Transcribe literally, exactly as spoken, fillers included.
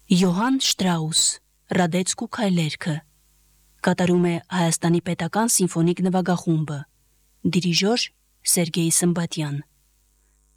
Յոհան Շտրաուս «Ռադեցկու քայլերքը» կատարում է Հայաստանի պետական սիմֆոնիկ նվագախումբը, դիրիժոր Սերգեյ Սմբատյան։